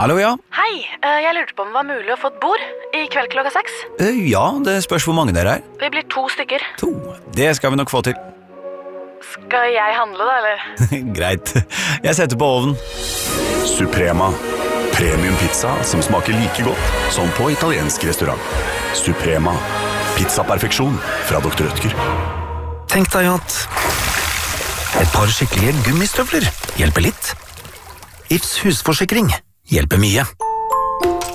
Hallo, ja. Hei, jeg lurte på om det var mulig å få et bord i kveld klokka 6. Ja, det spørs hvor mange dere er. Vi blir 2 stykker. 2. Det skal vi nok få til. Skal jeg handle da, eller? Greit. Jeg setter på ovnen. Suprema. Premium pizza som smaker like godt som på italiensk restaurant. Suprema. Pizzaperfeksjon fra Dr. Rødtger. Tenk deg at et par skikkelige gummistøvler hjelper litt. Ifs husforsikring hjelper mye.